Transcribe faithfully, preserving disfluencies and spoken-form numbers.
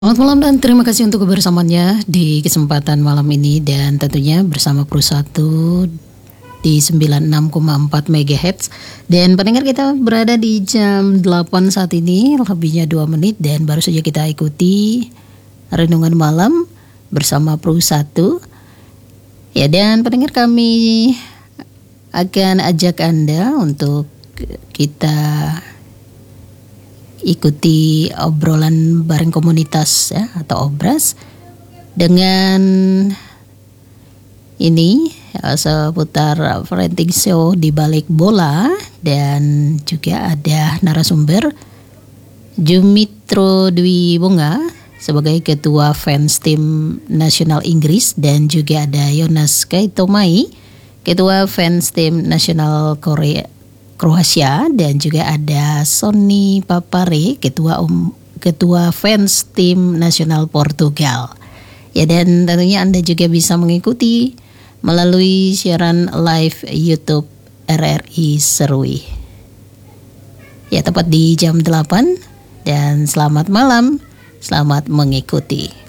Selamat malam dan terima kasih untuk kebersamaannya di kesempatan malam ini, dan tentunya bersama Pro satu di sembilan puluh enam koma empat megahertz. Dan pendengar, kita berada di jam delapan saat ini, lebihnya dua menit, dan baru saja kita ikuti renungan malam bersama Pro satu. Ya, dan pendengar, kami akan ajak Anda untuk kita ikuti obrolan bareng komunitas ya, atau obras dengan ini ya, seputar parenting show di balik bola, dan juga ada narasumber Jumitro Dwi Bunga sebagai ketua fans tim nasional Inggris, dan juga ada Yonas Kaitomai, ketua fans tim nasional Korea Kroasia, dan juga ada Sony Papare, ketua um, ketua fans tim nasional Portugal. Ya, dan tentunya Anda juga bisa mengikuti melalui siaran live YouTube R R I Serui. Ya, tepat di jam delapan, dan selamat malam, selamat mengikuti.